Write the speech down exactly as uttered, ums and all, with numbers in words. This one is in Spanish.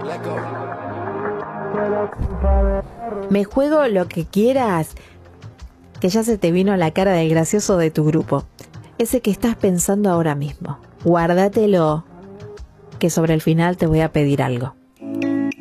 Me juego lo que quieras, que ya se te vino a la cara del gracioso de tu grupo. Ese que estás pensando ahora mismo. Guárdatelo, que sobre el final te voy a pedir algo.